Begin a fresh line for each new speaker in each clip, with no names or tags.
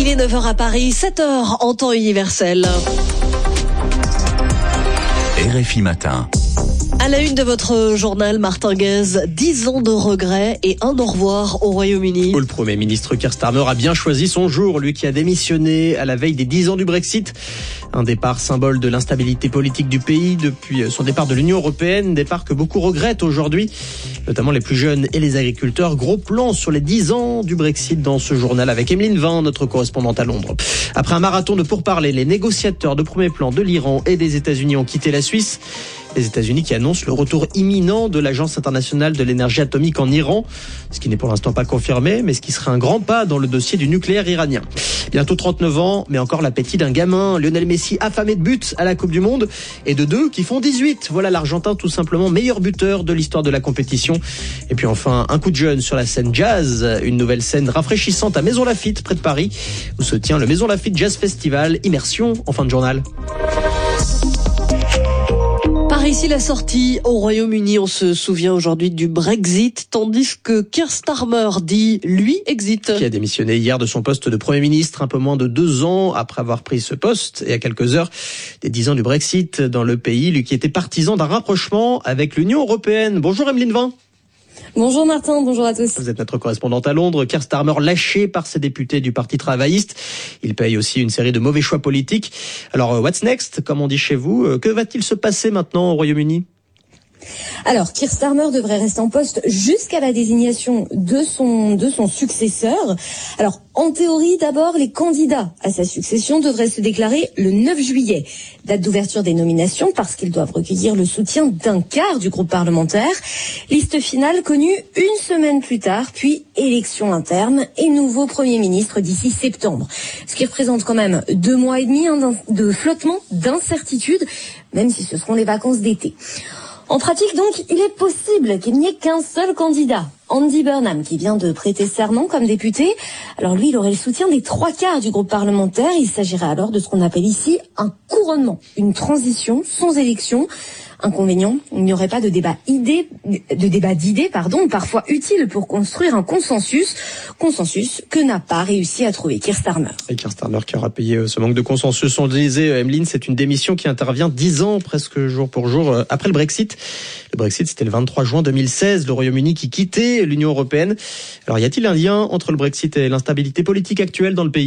Il est 9h à Paris, 7h en temps universel.
RFI Matin.
À la une de votre journal, Martin Guez, 10 ans de regrets et un au revoir au Royaume-Uni.
Le Premier ministre Keir Starmer a bien choisi son jour, lui qui a démissionné à la veille des 10 ans du Brexit. Un départ symbole de l'instabilité politique du pays depuis son départ de l'Union européenne, départ que beaucoup regrettent aujourd'hui, notamment les plus jeunes et les agriculteurs. Gros plan sur les 10 ans du Brexit dans ce journal avec Emeline Vin, notre correspondante à Londres. Après un marathon de pourparlers, les négociateurs de premier plan de l'Iran et des États-Unis ont quitté la Suisse. Les États-Unis qui annoncent le retour imminent de l'Agence internationale de l'énergie atomique en Iran, ce qui n'est pour l'instant pas confirmé, mais ce qui serait un grand pas dans le dossier du nucléaire iranien. Bientôt 39 ans, mais encore l'appétit d'un gamin. Lionel Messi affamé de buts à la Coupe du Monde et de deux qui font 18. Voilà l'Argentin tout simplement meilleur buteur de l'histoire de la compétition. Et puis enfin, un coup de jeune sur la scène jazz, une nouvelle scène rafraîchissante à Maison Lafitte, près de Paris, où se tient le Maison Lafitte Jazz Festival. Immersion en fin de journal.
Par ici, la sortie au Royaume-Uni, on se souvient aujourd'hui du Brexit, tandis que Keir Starmer dit, lui, exit.
Qui a démissionné hier de son poste de Premier ministre, un peu moins de 2 ans après avoir pris ce poste, et à quelques heures des 10 ans du Brexit dans le pays, lui qui était partisan d'un rapprochement avec l'Union européenne. Bonjour Emeline Vin.
Bonjour Martin, bonjour à tous.
Vous êtes notre correspondante à Londres. Keir Starmer lâché par ses députés du Parti travailliste. Il paye aussi une série de mauvais choix politiques. Alors, what's next, comme on dit chez vous? Que va-t-il se passer maintenant au Royaume-Uni?
Alors, Keir Starmer devrait rester en poste jusqu'à la désignation de son successeur. Alors, en théorie, d'abord, les candidats à sa succession devraient se déclarer le 9 juillet. Date d'ouverture des nominations parce qu'ils doivent recueillir le soutien d'un quart du groupe parlementaire. Liste finale connue une semaine plus tard, puis élection interne et nouveau Premier ministre d'ici septembre. Ce qui représente quand même 2 mois et demi de flottement, d'incertitude, même si ce seront les vacances d'été. En pratique, donc, il est possible qu'il n'y ait qu'un seul candidat, Andy Burnham, qui vient de prêter serment comme député. Alors lui, il aurait le soutien des 3/4 du groupe parlementaire. Il s'agirait alors de ce qu'on appelle ici un couronnement, une transition sans élection. Inconvénient, il n'y aurait pas de débat d'idées, parfois utile pour construire un consensus que n'a pas réussi à trouver Keir Starmer.
Et Keir Starmer qui aura payé ce manque de consensus. On le disait, Emeline, c'est une démission qui intervient 10 ans, presque jour pour jour, après le Brexit. Le Brexit, c'était le 23 juin 2016, le Royaume-Uni qui quittait l'Union européenne. Alors, y a-t-il un lien entre le Brexit et l'instabilité politique actuelle dans le pays ?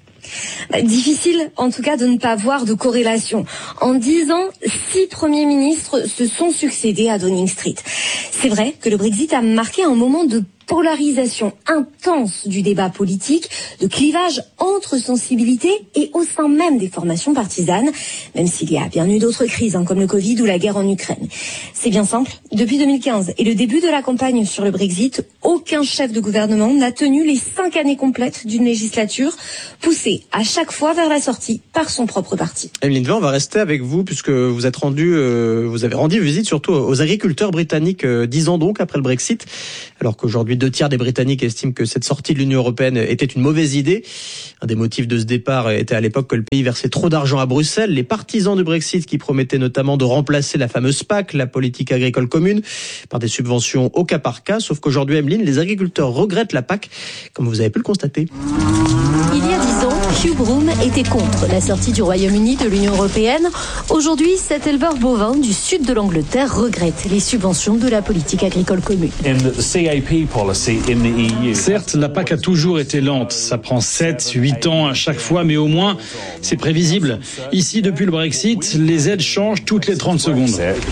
Difficile, en tout cas, de ne pas voir de corrélation. En 10 ans, 6 premiers ministres se sont succédés à Downing Street. C'est vrai que le Brexit a marqué un moment de polarisation intense du débat politique, de clivage entre sensibilités et au sein même des formations partisanes, même s'il y a bien eu d'autres crises, comme le Covid ou la guerre en Ukraine. C'est bien simple, depuis 2015 et le début de la campagne sur le Brexit, aucun chef de gouvernement n'a tenu les 5 années complètes d'une législature, poussée à chaque fois vers la sortie par son propre parti.
Emeline Vin, on va rester avec vous puisque vous avez rendu visite surtout aux agriculteurs britanniques 10 ans donc après le Brexit, alors qu'aujourd'hui 2/3 des Britanniques estiment que cette sortie de l'Union européenne était une mauvaise idée. Un des motifs de ce départ était à l'époque que le pays versait trop d'argent à Bruxelles. Les partisans du Brexit qui promettaient notamment de remplacer la fameuse PAC, la politique agricole commune, par des subventions au cas par cas. Sauf qu'aujourd'hui, Emeline, les agriculteurs regrettent la PAC, comme vous avez pu le constater.
Il y a 10 ans, Hugh Broom était contre la sortie du Royaume-Uni de l'Union européenne. Aujourd'hui, cet éleveur bovin du sud de l'Angleterre regrette les subventions de la politique agricole commune.
Certes, la PAC a toujours été lente. Ça prend 7, 8 ans à chaque fois, mais au moins, c'est prévisible. Ici, depuis le Brexit, les aides changent toutes les 30 secondes.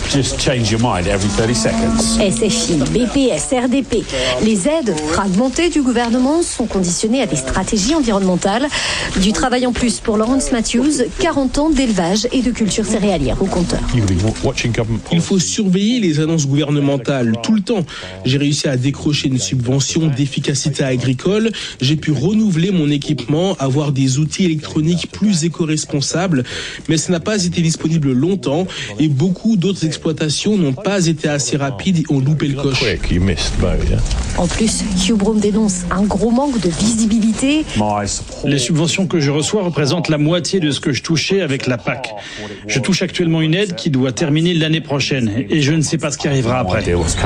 SFI, BPS, RDP. Les aides fragmentées du gouvernement sont conditionnées à des stratégies environnementales. Du travail en plus pour Lawrence Matthews, 40 ans d'élevage et de culture céréalière au compteur.
Il faut surveiller les annonces gouvernementales tout le temps. J'ai réussi à décrocher une subvention d'efficacité agricole. J'ai pu renouveler mon équipement, avoir des outils électroniques plus éco-responsables, mais ça n'a pas été disponible longtemps et beaucoup d'autres exploitations n'ont pas été assez rapides et ont loupé le coche.
En plus, Hugh Broom dénonce un gros manque de visibilité.
Les subventions subventions que je reçois représentent la moitié de ce que je touchais avec la PAC. Je touche actuellement une aide qui doit terminer l'année prochaine et je ne sais pas ce qui arrivera après.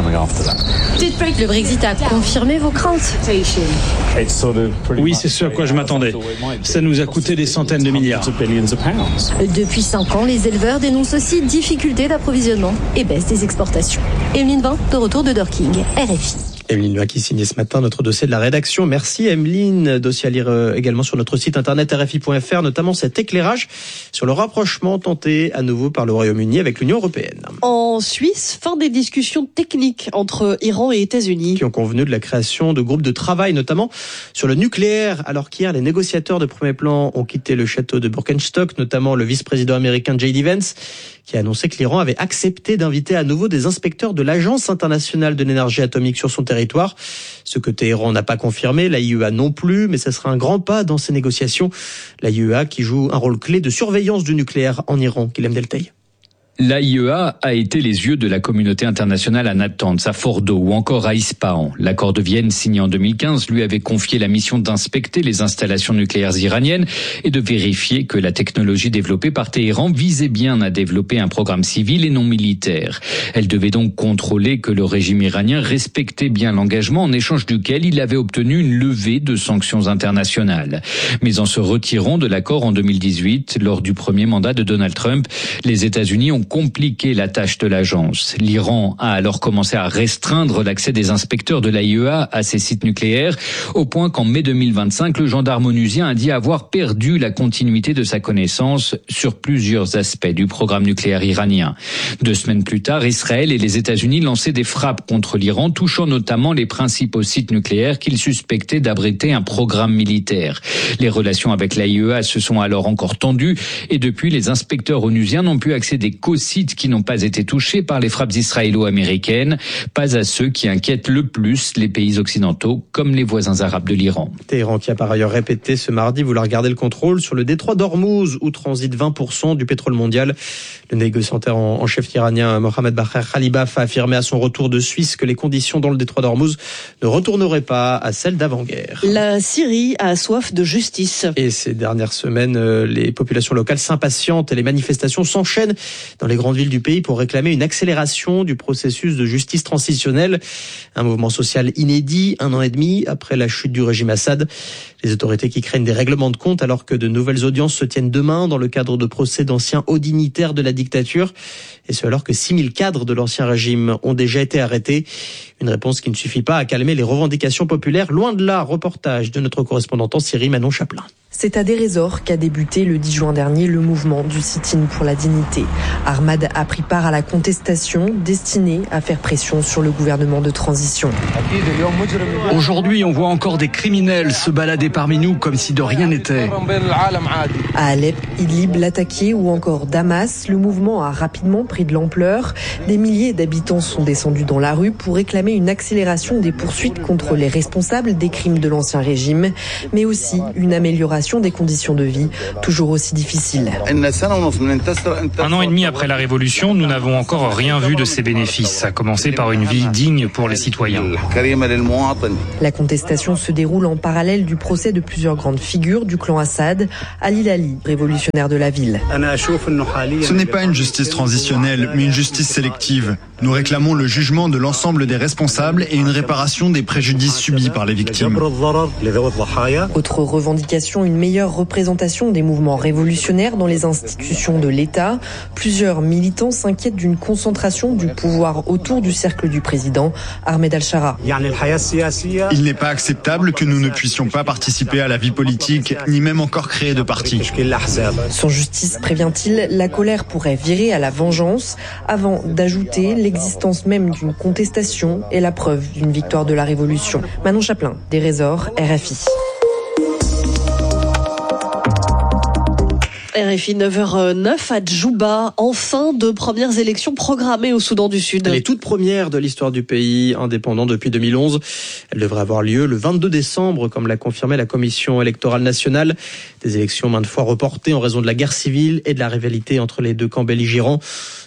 Le Brexit a confirmé vos craintes?
Oui, c'est ce à quoi je m'attendais. Ça nous a coûté des centaines de milliards.
Depuis 5 ans, les éleveurs dénoncent aussi difficultés d'approvisionnement et baisse des exportations. Emeline Vin, de retour de Dorking, RFI.
Emeline Vin qui signait ce matin notre dossier de la rédaction. Merci Emeline. Dossier à lire également sur notre site internet rfi.fr, notamment cet éclairage sur le rapprochement tenté à nouveau par le Royaume-Uni avec l'Union européenne.
En Suisse, fin des discussions techniques entre Iran et États-Unis.
Qui ont convenu de la création de groupes de travail, notamment sur le nucléaire. Alors qu'hier, les négociateurs de premier plan ont quitté le château de Birkenstock, notamment le vice-président américain J.D. Vance, qui a annoncé que l'Iran avait accepté d'inviter à nouveau des inspecteurs de l'Agence internationale de l'énergie atomique sur son territoire. Ce que Téhéran n'a pas confirmé, l'AIEA non plus, mais ça sera un grand pas dans ces négociations. L'AIEA qui joue un rôle clé de surveillance du nucléaire en Iran. Guilhem Delteil.
L'AIEA a été les yeux de la communauté internationale à Natanz, à Fordo ou encore à Ispahan. L'accord de Vienne signé en 2015 lui avait confié la mission d'inspecter les installations nucléaires iraniennes et de vérifier que la technologie développée par Téhéran visait bien à développer un programme civil et non militaire. Elle devait donc contrôler que le régime iranien respectait bien l'engagement en échange duquel il avait obtenu une levée de sanctions internationales. Mais en se retirant de l'accord en 2018, lors du premier mandat de Donald Trump, les États-Unis ont compliqué la tâche de l'agence. L'Iran a alors commencé à restreindre l'accès des inspecteurs de l'AIEA à ces sites nucléaires, au point qu'en mai 2025, le gendarme onusien a dit avoir perdu la continuité de sa connaissance sur plusieurs aspects du programme nucléaire iranien. 2 semaines plus tard, Israël et les États-Unis lançaient des frappes contre l'Iran, touchant notamment les principaux sites nucléaires qu'ils suspectaient d'abriter un programme militaire. Les relations avec l'AIEA se sont alors encore tendues et depuis, les inspecteurs onusiens n'ont pu accéder qu'aux sites qui n'ont pas été touchés par les frappes israélo-américaines, pas à ceux qui inquiètent le plus les pays occidentaux, comme les voisins arabes de l'Iran.
Téhéran qui a par ailleurs répété ce mardi vouloir garder le contrôle sur le détroit d'Ormuz, où transite 20% du pétrole mondial. Le négociateur en chef iranien Mohamed Bagher Khalibaf a affirmé à son retour de Suisse que les conditions dans le détroit d'Ormuz ne retourneraient pas à celles d'avant-guerre.
La Syrie a soif de justice.
Et ces dernières semaines, les populations locales s'impatientent et les manifestations s'enchaînent dans les grandes villes du pays pour réclamer une accélération du processus de justice transitionnelle. Un mouvement social inédit, 1 an et demi après la chute du régime Assad. Les autorités qui craignent des règlements de compte alors que de nouvelles audiences se tiennent demain dans le cadre de procès d'anciens hauts dignitaires de la dictature. Et ce alors que 6000 cadres de l'ancien régime ont déjà été arrêtés. Une réponse qui ne suffit pas à calmer les revendications populaires. Loin de là, reportage de notre correspondante en Syrie, Manon Chaplin.
C'est à Deir ez-Zor qu'a débuté le 10 juin dernier le mouvement du sit-in pour la dignité. Ahmad a pris part à la contestation destinée à faire pression sur le gouvernement de transition.
Aujourd'hui, on voit encore des criminels se balader parmi nous comme si de rien n'était.
À Alep, Idlib, Latakia ou encore Damas, le mouvement a rapidement pris de l'ampleur. Des milliers d'habitants sont descendus dans la rue pour réclamer une accélération des poursuites contre les responsables des crimes de l'ancien régime, mais aussi une amélioration des conditions de vie, toujours aussi difficiles.
1 an et demi après la Révolution, nous n'avons encore rien vu de ces bénéfices, à commencer par une vie digne pour les citoyens.
La contestation se déroule en parallèle du procès de plusieurs grandes figures du clan Assad. Ali Lali, révolutionnaire de la ville.
Ce n'est pas une justice transitionnelle, mais une justice sélective. Nous réclamons le jugement de l'ensemble des responsables et une réparation des préjudices subis par les victimes.
Autre revendication, une meilleure représentation des mouvements révolutionnaires dans les institutions de l'État. Plusieurs militants s'inquiètent d'une concentration du pouvoir autour du cercle du président, Ahmed Al-Shara.
Il n'est pas acceptable que nous ne puissions pas participer à la vie politique, ni même encore créer de partis.
Sans justice, prévient-il, la colère pourrait virer à la vengeance, avant d'ajouter l'existence même d'une contestation et la preuve d'une victoire de la révolution. Manon Chaplin, Deir ez-Zor, RFI.
RFI 9h09 à Djouba, enfin de premières élections programmées au Soudan du Sud.
Les toutes premières de l'histoire du pays, indépendant depuis 2011. Elles devraient avoir lieu le 22 décembre, comme l'a confirmé la Commission électorale nationale. Des élections maintes fois reportées en raison de la guerre civile et de la rivalité entre les deux camps belligérants.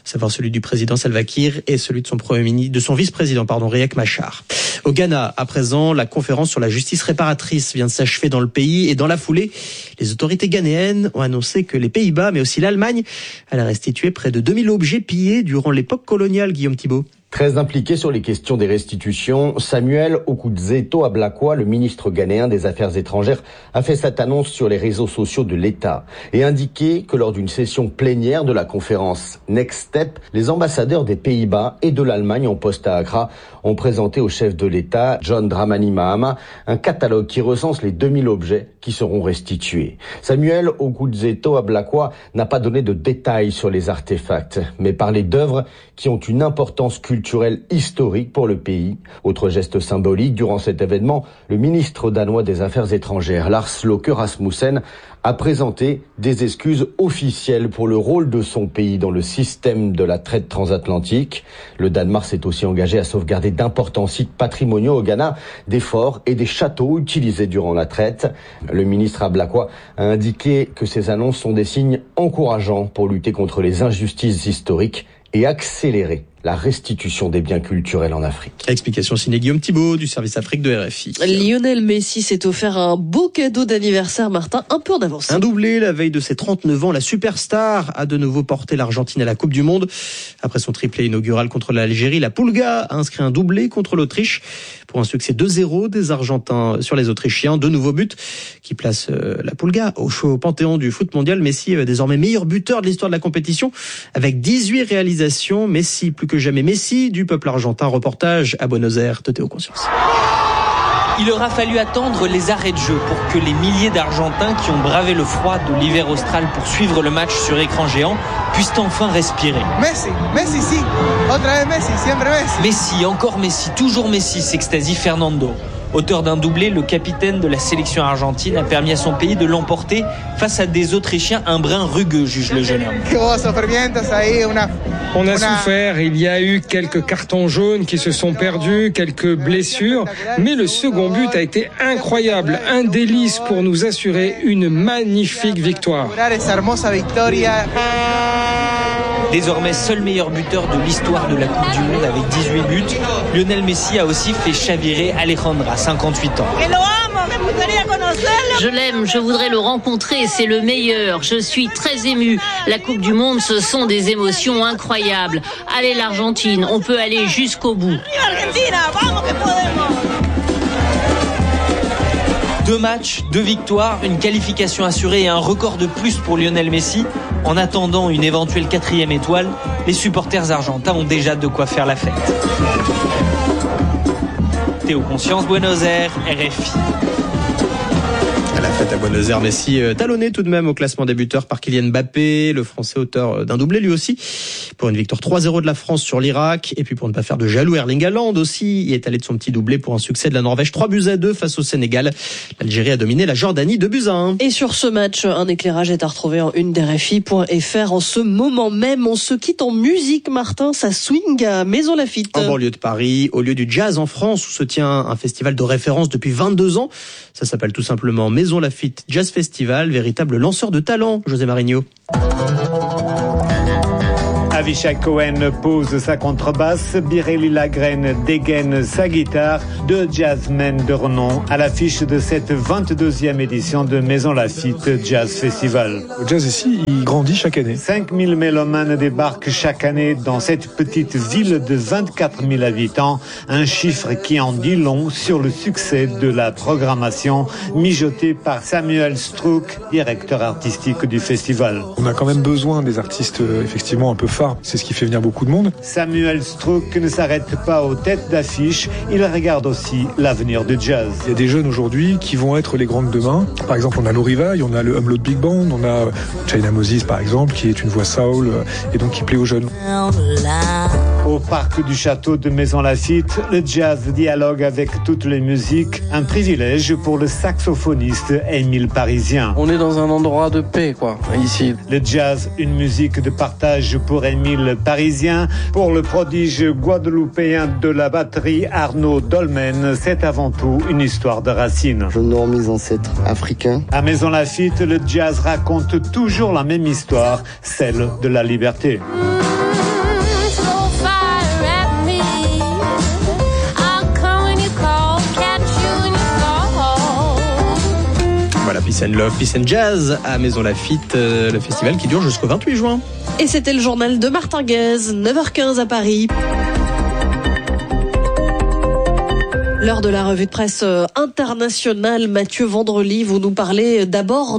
savoir celui du président Salva Kiir et celui de son vice-président, Riek Machar. Au Ghana, à présent, la conférence sur la justice réparatrice vient de s'achever dans le pays et dans la foulée, les autorités ghanéennes ont annoncé que les Pays-Bas, mais aussi l'Allemagne, allaient restituer près de 2000 objets pillés durant l'époque coloniale, Guillaume Thibault.
Très impliqué sur les questions des restitutions, Samuel Okudzeto-Ablakwa, le ministre ghanéen des Affaires étrangères, a fait cette annonce sur les réseaux sociaux de l'État et indiqué que lors d'une session plénière de la conférence Next Step, les ambassadeurs des Pays-Bas et de l'Allemagne en poste à Accra ont présenté au chef de l'État, John Dramani Mahama, un catalogue qui recense les 2000 objets qui seront restitués. Samuel Okudzeto-Ablakwa n'a pas donné de détails sur les artefacts, mais parlé d'œuvres qui ont une importance culturelle historique pour le pays. Autre geste symbolique, durant cet événement, le ministre danois des Affaires étrangères, Lars Løkke Rasmussen, a présenté des excuses officielles pour le rôle de son pays dans le système de la traite transatlantique. Le Danemark s'est aussi engagé à sauvegarder d'importants sites patrimoniaux au Ghana, des forts et des châteaux utilisés durant la traite. Le ministre Ablakwa a indiqué que ces annonces sont des signes encourageants pour lutter contre les injustices historiques et accélérer la restitution des biens culturels en Afrique.
Explication signée Guillaume Thibault du service Afrique de RFI.
Lionel Messi s'est offert un beau cadeau d'anniversaire, Martin, un peu en avance.
Un doublé la veille de ses 39 ans, la superstar a de nouveau porté l'Argentine à la Coupe du Monde. Après son triplé inaugural contre l'Algérie, la Pulga a inscrit un doublé contre l'Autriche pour un succès 2-0 des Argentins sur les Autrichiens. Deux nouveaux buts qui placent la Pulga au panthéon du foot mondial. Messi est désormais meilleur buteur de l'histoire de la compétition avec 18 réalisations. Messi plus que jamais Messi du peuple argentin. Reportage à Buenos Aires de Théo Conscience.
Il aura fallu attendre les arrêts de jeu pour que les milliers d'Argentins qui ont bravé le froid de l'hiver austral pour suivre le match sur écran géant puissent enfin respirer.
Messi, si. Otra vez Messi, siempre Messi.
Messi, encore Messi, toujours Messi, s'extasie Fernando. Auteur d'un doublé, le capitaine de la sélection argentine a permis à son pays de l'emporter face à des Autrichiens un brin rugueux, juge le jeune homme.
On a souffert, il y a eu quelques cartons jaunes qui se sont perdus, quelques blessures, mais le second but a été incroyable, un délice pour nous assurer une magnifique victoire.
Désormais seul meilleur buteur de l'histoire de la Coupe du Monde avec 18 buts, Lionel Messi a aussi fait chavirer Alejandra, 58 ans.
Je l'aime, je voudrais le rencontrer, c'est le meilleur. Je suis très ému. La Coupe du Monde, ce sont des émotions incroyables. Allez l'Argentine, on peut aller jusqu'au bout.
2 matchs, 2 victoires, une qualification assurée et un record de plus pour Lionel Messi. En attendant une éventuelle 4e étoile, les supporters argentins ont déjà de quoi faire la fête. Théo Conscience, Buenos Aires, RFI.
À la fête à Buenos Aires, Messi talonné tout de même au classement des buteurs par Kylian Mbappé, le Français auteur d'un doublé lui aussi, pour une victoire 3-0 de la France sur l'Irak. Et puis pour ne pas faire de jaloux, Erling Haaland aussi y est allé de son petit doublé pour un succès de la Norvège 3-2 face au Sénégal. L'Algérie a dominé la Jordanie 2-1.
Et sur ce match, un éclairage est à retrouver en une d'RFI.fr. En ce moment même, on se quitte en musique, Martin, ça swing à Maison Lafitte.
En banlieue de Paris, au lieu du jazz en France, où se tient un festival de référence depuis 22 ans. Ça s'appelle tout simplement Maison Lafitte Jazz Festival, véritable lanceur de talent, José Marigno.
Avishai Cohen pose sa contrebasse, Birelli Lagrène dégaine sa guitare, 2 jazzmen de renom à l'affiche de cette 22e édition de Maison Lafitte Jazz Festival.
Le jazz ici, il grandit chaque année.
5000 mélomanes débarquent chaque année dans cette petite ville de 24 000 habitants, un chiffre qui en dit long sur le succès de la programmation mijotée par Samuel Strouk, directeur artistique du festival.
On a quand même besoin des artistes effectivement un peu phares. C'est ce qui fait venir beaucoup de monde.
Samuel Strouk ne s'arrête pas aux têtes d'affiche, il regarde aussi l'avenir du jazz.
Il y a des jeunes aujourd'hui qui vont être les grands de demain. Par exemple, on a Lou Rivail, on a le Humlot Big Band, on a China Moses par exemple, qui est une voix soul et donc qui plaît aux jeunes.
Au parc du château de Maison Lafitte, le jazz dialogue avec toutes les musiques, un privilège pour le saxophoniste Émile Parisien.
On est dans un endroit de paix, quoi, ici.
Le jazz, une musique de partage pour Émile Parisien. Pour le prodige guadeloupéen de la batterie Arnaud Dolmen, c'est avant tout une histoire de racines.
J'honore mes ancêtres africains.
À Maison Lafitte, le jazz raconte toujours la même histoire, celle de la liberté.
Peace and Love, Peace and Jazz à Maison Lafitte, le festival qui dure jusqu'au 28 juin.
Et c'était le journal de Martin Guez, 9h15 à Paris. L'heure de la revue de presse internationale. Mathieu Vendrely, vous nous parlez d'abord